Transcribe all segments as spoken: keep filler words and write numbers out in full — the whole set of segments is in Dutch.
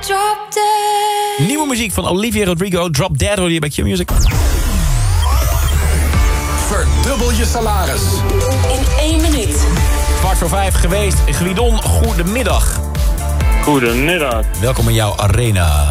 drop dead. Nieuwe muziek van Olivia Rodrigo, Drop Dead, hoor je bij Q-Music. Verdubbel je salaris. In één minuut. Kwart voor vijf geweest. Guidon, goedemiddag. Goedemiddag. Welkom in jouw arena.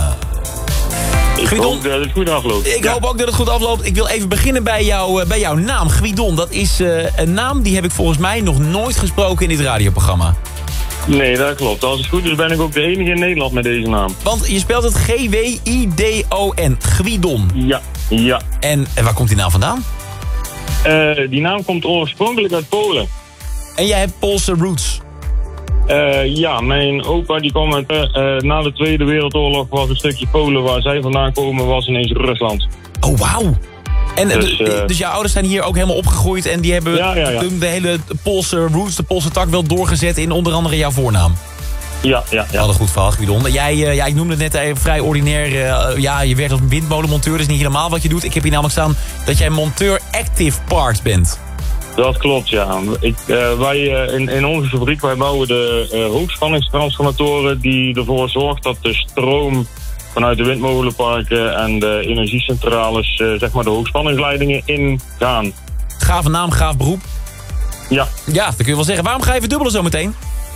Ik Guidon, hoop dat het goed afloopt. Ik Ja. hoop ook dat het goed afloopt. Ik wil even beginnen bij, jou, bij jouw naam, Guidon. Dat is uh, een naam die heb ik volgens mij nog nooit gesproken in dit radioprogramma. Nee, dat klopt. Als het goed is ben ik ook de enige in Nederland met deze naam. Want je spelt het G W I D O N, Guidon. Ja, ja. En, en waar komt die naam vandaan? Uh, die naam komt oorspronkelijk uit Polen. En jij hebt Poolse roots. Uh, ja, mijn opa die kwam uit, uh, na de Tweede Wereldoorlog was een stukje Polen waar zij vandaan komen was ineens Rusland. Oh, wauw. En Dus, dus, uh, dus jouw ouders zijn hier ook helemaal opgegroeid en die hebben Ja, ja, ja. De, de hele Poolse roots, de Poolse tak wel doorgezet in onder andere jouw voornaam. Ja, ja, ja. Wat een goed verhaal, Guidon. Jij, uh, ja, ik noemde het net even vrij ordinair. Uh, ja, je werkt als windmolenmonteur, dat is niet helemaal wat je doet. Ik heb hier namelijk staan dat jij monteur active parts bent. Dat klopt, ja. Ik, uh, wij uh, in, in onze fabriek wij bouwen de uh, hoogspanningstransformatoren die ervoor zorgt dat de stroom vanuit de windmolenparken en de energiecentrales, uh, zeg maar de hoogspanningsleidingen ingaan. Gave naam, gaaf beroep. Ja. Ja, dat kun je wel zeggen. Waarom ga je verdubbelen zometeen?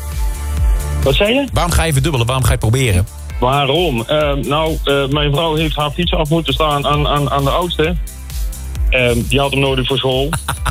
Wat zei je? Waarom ga je verdubbelen? Waarom ga je het proberen? Waarom? Uh, nou, uh, mijn vrouw heeft haar fiets af moeten staan aan, aan, aan de oudste. Uh, die had hem nodig voor school.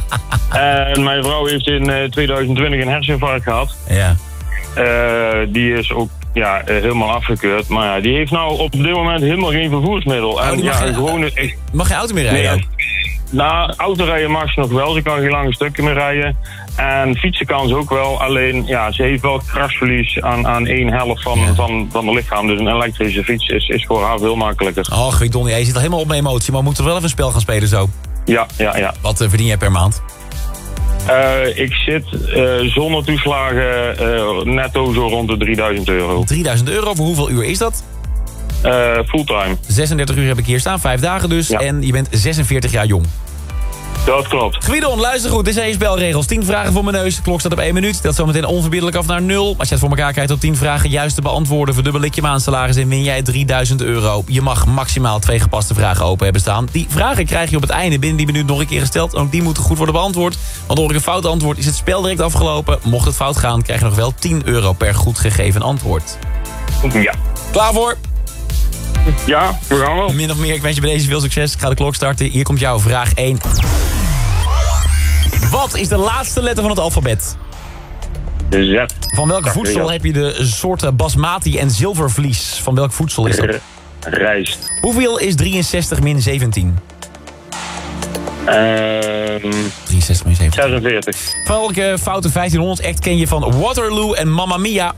En mijn vrouw heeft in uh, tweeduizend twintig een herseninfarct gehad. Ja. Uh, die is ook ja, uh, helemaal afgekeurd. Maar ja, die heeft nou op dit moment helemaal geen vervoersmiddel. Oh, en die ja, mag geen- gewoon... Ik, Mag geen auto meer rijden? nee, nou, autorijden mag ze nog wel. Ze kan geen lange stukken meer rijden. En fietsen kan ze ook wel. Alleen, ja, ze heeft wel krachtsverlies aan, aan één helft van, Ja. van, van haar lichaam. Dus een elektrische fiets is, is voor haar veel makkelijker. Oh, Guidon, jij zit al helemaal op mijn emotie, maar we moeten wel even een spel gaan spelen zo. Ja, ja, ja. Wat uh, verdien jij per maand? Uh, ik zit uh, zonder toeslagen uh, netto zo rond de drieduizend euro. drieduizend euro, voor hoeveel uur is dat? Uh, fulltime. zesendertig uur heb ik hier staan, vijf dagen dus. Ja. En je bent zesenveertig jaar jong. Dat klopt. Guidon, luister goed, dit zijn je spelregels. tien vragen voor mijn neus, de klok staat op één minuut. Dat zometeen onverbiddelijk af naar nul. Als je het voor elkaar krijgt op tien vragen juist te beantwoorden... verdubbel ik je maandsalaris en win jij drieduizend euro. Je mag maximaal twee gepaste vragen open hebben staan. Die vragen krijg je op het einde binnen die minuut nog een keer gesteld. Ook die moeten goed worden beantwoord. Want door ik een fout antwoord is het spel direct afgelopen. Mocht het fout gaan, krijg je nog wel tien euro per goed gegeven antwoord. Ja. Klaar voor? Ja, we gaan wel. Min of meer, ik wens je bij deze veel succes. Ik ga de klok starten. Hier komt jouw vraag één. Wat is de laatste letter van het alfabet? Z. Van welk Ja, voedsel ja. heb je de soorten basmati en zilvervlies? Van welk voedsel is dat? R- rijst. Hoeveel is drieënzestig min zeventien? Ehm drieënzestig min zeventien. zesenveertig. Van welke foute vijftienhonderd act ken je van Waterloo en Mamma Mia?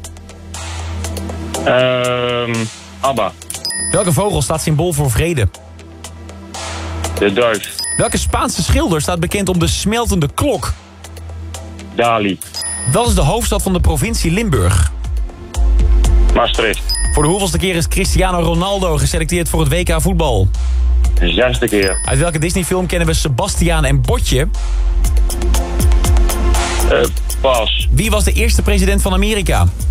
Ehm Abba. Welke vogel staat symbool voor vrede? De duif. Welke Spaanse schilder staat bekend om de smeltende klok? Dali. Wat is de hoofdstad van de provincie Limburg? Maastricht. Voor de hoeveelste keer is Cristiano Ronaldo geselecteerd voor het W K voetbal? Zesde keer. Uit welke Disney-film kennen we Sebastiaan en Botje? Uh, pas. Wie was de eerste president van Amerika?